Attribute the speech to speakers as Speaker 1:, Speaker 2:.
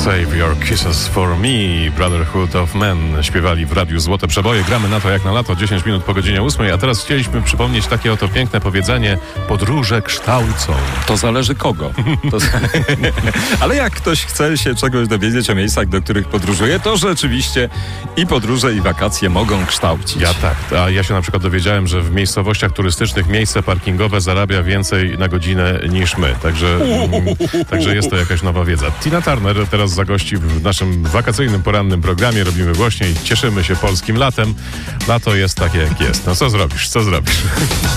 Speaker 1: Save Your Kisses For Me, Brotherhood of Men śpiewali w radiu Złote Przeboje. Gramy na to jak na lato, 10 minut po godzinie 8, a teraz chcieliśmy przypomnieć takie oto piękne powiedzenie: podróże kształcą.
Speaker 2: To zależy kogo. Ale jak ktoś chce się czegoś dowiedzieć o miejscach, do których podróżuje, to rzeczywiście i podróże, i wakacje mogą kształcić.
Speaker 1: A ja się na przykład dowiedziałem, że w miejscowościach turystycznych miejsce parkingowe zarabia więcej na godzinę niż my. Także jest to jakaś nowa wiedza. Tina Turner teraz zagości w naszym wakacyjnym porannym programie. Robimy głośniej, cieszymy się polskim latem. Lato jest takie jak jest. No co zrobisz?